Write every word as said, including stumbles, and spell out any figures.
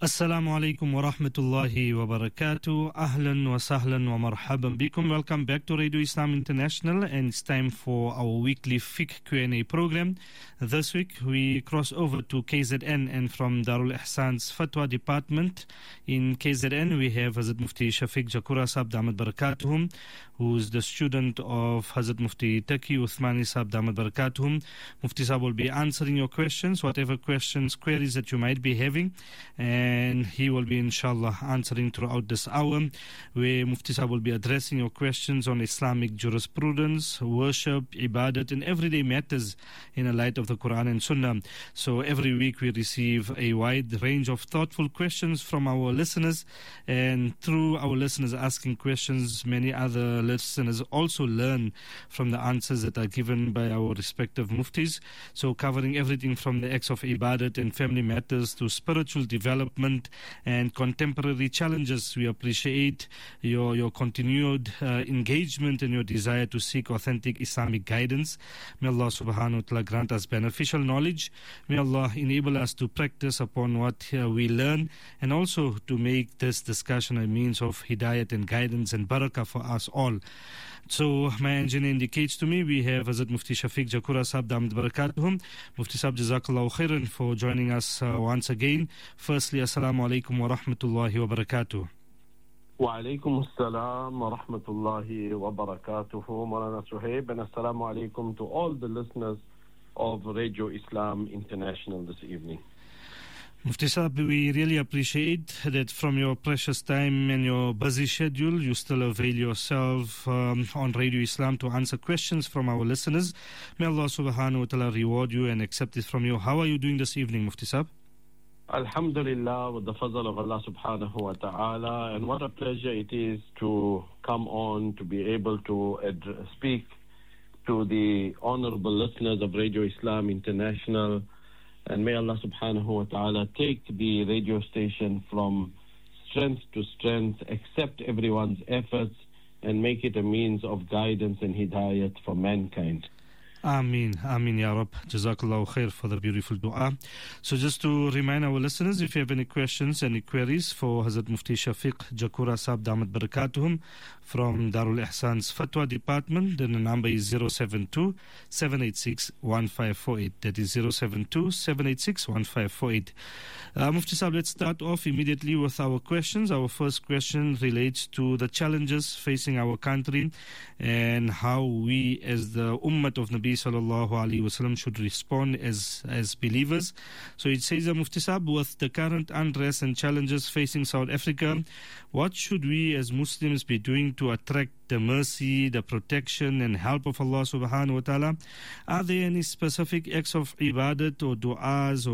Assalamu alaikum wa rahmatullahi wa barakatuh. Ahlan wa sahlan wa marhaban bikum. Welcome back to Radio Islam International, and it's time for our weekly fiqh Q and A program. This week we cross over to K Z N, and from Darul Ihsan's Fatwa Department in K Z N we have Hazrat Mufti Shafiq Jakura Sahab Damat Barakatuhum, who's the student of Hazrat Mufti Taqi Uthmani Sahab Damat Barakatuhum. Mufti Sahab will be answering your questions, whatever questions, queries that you might be having, and And he will be inshallah answering throughout this hour, where Mufti Sahab will be addressing your questions on Islamic jurisprudence, worship, ibadat, and everyday matters in the light of the Quran and Sunnah. So every week we receive a wide range of thoughtful questions from our listeners, and through our listeners asking questions, many other listeners also learn from the answers that are given by our respective muftis. So covering everything from the acts of ibadat and family matters to spiritual development and contemporary challenges. We appreciate your your continued uh, engagement and your desire to seek authentic Islamic guidance. May Allah subhanahu wa ta'ala grant us beneficial knowledge. May Allah enable us to practice upon what uh, we learn, and also to make this discussion a means of hidayat and guidance and barakah for us all. So my engineer indicates to me we have Hazrat Mufti Shafiq Jakura Sahab Damat Barakatuhum. Mufti Sahab, Jazakallahu khairan for joining us uh, once again. Firstly, Assalamu alaikum wa rahmatullahi wa barakatuh. Wa alaikum assalam wa rahmatullahi wa barakatuh. Maulana Suhaib, and assalamu alaikum to all the listeners of Radio Islam International this evening. Mufti Sahab, we really appreciate that from your precious time and your busy schedule, you still avail yourself um, on Radio Islam to answer questions from our listeners. May Allah subhanahu wa ta'ala reward you and accept it from you. How are you doing this evening, Mufti Sahab? Alhamdulillah, with the fazl of Allah subhanahu wa ta'ala, and what a pleasure it is to come on to be able to ad- speak to the honorable listeners of Radio Islam International. And may Allah subhanahu wa ta'ala take the radio station from strength to strength, accept everyone's efforts, and make it a means of guidance and hidayat for mankind. Ameen, Ameen, Ya Rab. Jazakallahu khair for the beautiful dua. So just to remind our listeners, if you have any questions, any queries for Hazrat Mufti Shafiq Jakura Sahab Damat Barakatuhum from Darul Ihsan's Fatwa Department, then the number is zero seven two, seven eight six, one five four eight. That is zero seven two, seven eight six, one five four eight. Uh, Mufti Sahab, let's start off immediately with our questions. Our first question relates to the challenges facing our country and how we as the Ummah of Nabi sallallahu alaihi wasallam should respond as as believers. So it says, Mufti Sahab, with the current unrest and challenges facing South Africa, what should we as Muslims be doing to attract the mercy, the protection and help of Allah subhanahu wa ta'ala? Are there any specific acts of ibadat or du'as or